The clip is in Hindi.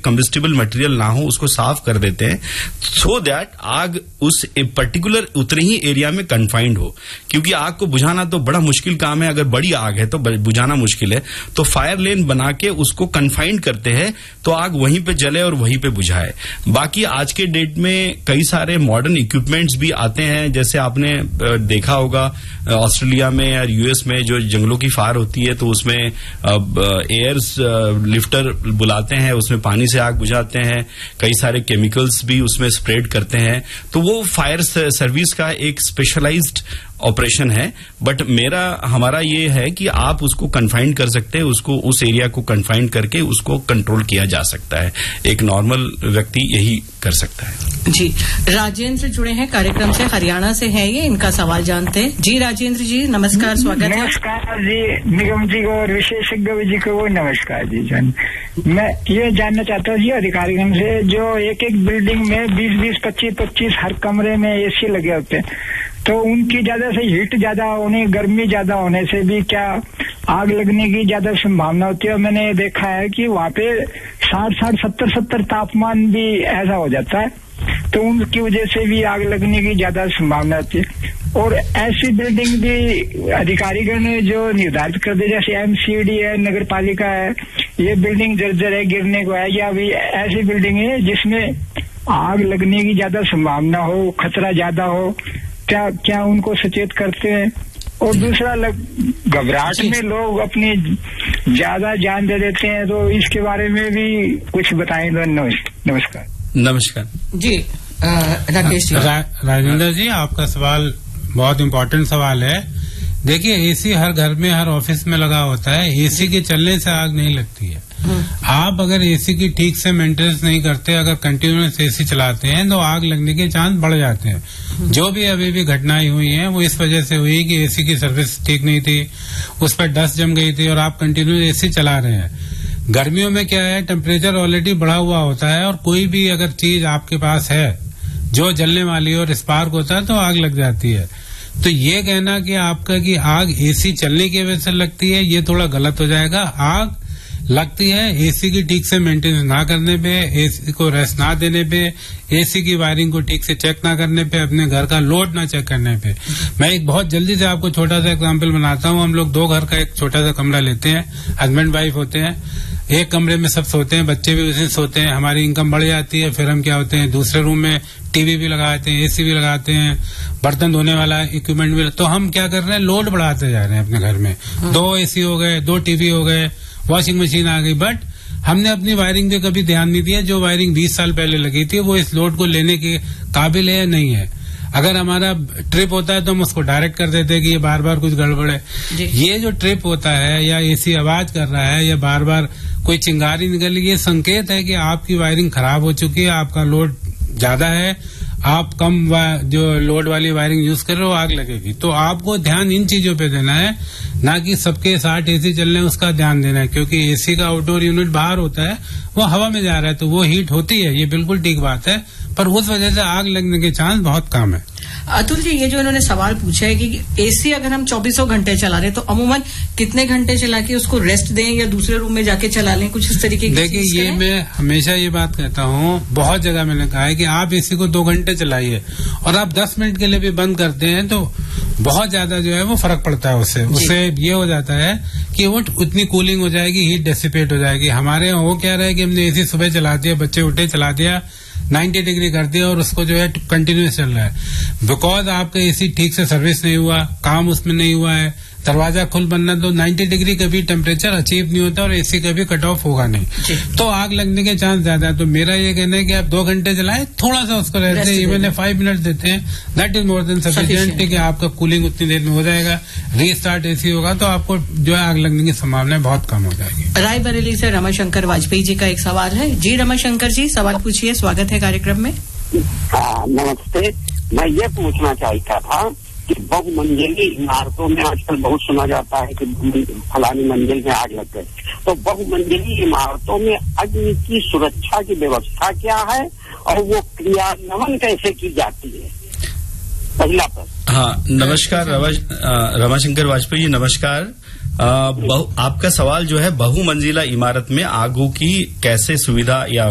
कंबस्टिबल मटेरियल ना हो उसको साफ कर देते हैं, सो दैट आग उस पर्टिकुलर उतने ही एरिया में कन्फाइंड हो। क्योंकि आग को बुझाना तो बड़ा मुश्किल काम है, अगर बड़ी आग है तो बुझाना मुश्किल है, तो फायर लेन बना के उसको कन्फाइंड करते हैं तो आग वहीं पे जले और वहीं पे बुझाए। बाकी आज के डेट में कई सारे मॉडर्न इक्विपमेंट्स भी आते हैं, जैसे आपने देखा होगा ऑस्ट्रेलिया में या यूएस में जो जंगलों की फायर होती है तो उसमें एयर्स लिफ्टर बुलाते हैं, उसमें पानी से आग बुझाते हैं, कई सारे केमिकल्स भी उसमें स्प्रेड करते हैं, तो वो फायर सर्विस का एक स्पेशलाइज्ड ऑपरेशन है। बट हमारा ये है कि आप उसको कन्फाइंड कर सकते हैं, उसको उस एरिया को कन्फाइंड करके उसको कंट्रोल किया जा सकता है। एक नॉर्मल व्यक्ति यही कर सकता है। जी, राजेंद्र जुड़े हैं कार्यक्रम से, हरियाणा से है ये, इनका सवाल जानते हैं। जी राजेंद्र जी, नमस्कार, स्वागत है। नमस्कार जी, निगम जी को और विशेषज्ञ जी को नमस्कार जी। जान मैं ये जानना चाहता हूँ जी अधिकारीगण से, जो एक एक बिल्डिंग में 20-20, 25-25 हर कमरे में एसी लगे होते हैं, तो उनकी ज्यादा से हीट ज्यादा होने, गर्मी ज्यादा होने से भी क्या आग लगने की ज्यादा संभावना होती है? मैंने देखा है कि वहाँ पे 60, 70 तापमान भी ऐसा हो जाता है, तो उनकी वजह से भी आग लगने की ज्यादा संभावना होती है। और ऐसी बिल्डिंग भी अधिकारीगण ने जो निर्धारित कर दे, जैसे एमसीडी है, नगर पालिका है, ये बिल्डिंग जर्जर है, गिरने को है, या भी ऐसी बिल्डिंग है जिसमें आग लगने की ज्यादा संभावना हो, खतरा ज्यादा हो, क्या उनको सचेत करते हैं? और दूसरा, घबराहट में लोग अपनी ज्यादा जान दे देते हैं, तो इसके बारे में भी कुछ बताएं तो। नमस्कार। नमस्कार जी, राकेश जी। राजेंद्र जी, आपका सवाल बहुत इम्पोर्टेंट सवाल है। देखिए, एसी हर घर में, हर ऑफिस में लगा होता है, एसी के चलने से आग नहीं लगती है। आप अगर एसी की ठीक से मेंटेनेंस नहीं करते, अगर कंटिन्यूअस एसी चलाते हैं तो आग लगने के चांस बढ़ जाते हैं। जो भी अभी भी घटनाएं हुई हैं वो इस वजह से हुई कि एसी की सर्विस ठीक नहीं थी, उस पर डस्ट जम गई थी और आप कंटिन्यूअस एसी चला रहे हैं। गर्मियों में क्या है, टेम्परेचर ऑलरेडी बढ़ा हुआ होता है और कोई भी अगर चीज आपके पास है जो जलने वाली और स्पार्क होता है तो आग लग जाती है। तो ये कहना कि आपका कि आग एसी चलने की वजह से लगती है, ये थोड़ा गलत हो जाएगा। आग लगती है एसी की ठीक से मेंटेनेंस ना करने पे, एसी को रेस्ट ना देने पे, एसी की वायरिंग को ठीक से चेक ना करने पे, अपने घर का लोड ना चेक करने पे। मैं एक बहुत जल्दी से आपको छोटा सा एग्जांपल बनाता हूँ। हम लोग 2 घर का एक छोटा सा कमरा लेते हैं, हस्बैंड वाइफ होते हैं, एक कमरे में सब सोते हैं, बच्चे भी उसी सोते हैं, हमारी इनकम बढ़ जाती है। फिर हम क्या होते हैं, दूसरे रूम में टीवी भी लगाते हैं, एसी भी लगाते हैं, बर्तन धोने वाला इक्विपमेंट भी। तो हम क्या कर रहे हैं, लोड बढ़ाते जा रहे हैं अपने घर में। 2 एसी हो गए, 2 टीवी हो गए, वॉशिंग मशीन आ गई, बट हमने अपनी वायरिंग पे कभी ध्यान नहीं दिया। जो वायरिंग 20 साल पहले लगी थी वो इस लोड को लेने के काबिल है या नहीं है। अगर हमारा ट्रिप होता है तो हम उसको डायरेक्ट कर देते हैं कि ये बार बार कुछ गड़बड़ है। ये जो ट्रिप होता है या एसी आवाज कर रहा है या बार बार कोई चिंगारी निकल रही है, ये संकेत है कि आपकी वायरिंग खराब हो चुकी है, आपका लोड ज्यादा है, आप कम जो लोड वाली वायरिंग यूज कर रहे हो, आग लगेगी। तो आपको ध्यान इन चीजों पे देना है, ना कि सबके 60 एसी चल रहे हैं उसका ध्यान देना है, क्योंकि एसी का आउटडोर यूनिट बाहर होता है, वो हवा में जा रहा है तो वो हीट होती है, ये बिल्कुल ठीक बात है, पर उस वजह से आग लगने के चांस बहुत कम है। अतुल जी, ये जो इन्होंने सवाल पूछा है कि एसी अगर हम 24 घंटे चला रहे तो अमूमन कितने घंटे चला के उसको रेस्ट दें या दूसरे रूम में जाके चला लें, कुछ इस तरीके की? देखिए, ये मैं हमेशा ये बात कहता हूँ, बहुत जगह मैंने कहा है कि आप एसी को 2 घंटे चलाइए और आप 10 मिनट के लिए भी बंद करते हैं तो बहुत ज्यादा जो है वो फर्क पड़ता है। उससे ये हो जाता है कि वो उतनी कूलिंग हो जाएगी, हीट डेसिपेट हो जाएगी। हमारे यहाँ हो क्या रहा है कि हमने एसी सुबह चला दिया, बच्चे उठे, चला दिया, 90 डिग्री कर दिया और उसको जो है कंटिन्यूस चल रहा है। बिकॉज आपका एसी ठीक से सर्विस नहीं हुआ, काम उसमें नहीं हुआ है, दरवाजा खुल बनना, तो 90 डिग्री कभी टेम्परेचर अचीव नहीं होता और एसी कभी कट ऑफ होगा नहीं, तो आग लगने के चांस ज्यादा है। तो मेरा ये कहना है कि आप 2 घंटे चलाएं, थोड़ा सा उसको रहते हैं, इवन 5 मिनट देते हैं, that is more than sufficient कि आपका कूलिंग उतनी देर में हो जाएगा। रीस्टार्ट एसी होगा तो आपको जो है आग लगने की संभावना बहुत कम हो जाएगी। रायबरेली से रमाशंकर वाजपेयी जी का एक सवाल है। जी रमाशंकर जी, सवाल पूछिए, स्वागत है कार्यक्रम में। नमस्ते, मैं ये पूछना चाहता था कि बहुमंजिली इमारतों में आजकल बहुत सुना जाता है कि फलानी मंजिल में आग लग गई, तो बहुमंजिली इमारतों में अग्नि की सुरक्षा की व्यवस्था क्या है और वो क्रियान्वयन कैसे की जाती है? पहला प्रश्न। हाँ, नमस्कार रमाशंकर वाजपेयी जी, नमस्कार। आपका सवाल जो है बहुमंजिला इमारत में आगों की कैसे सुविधा या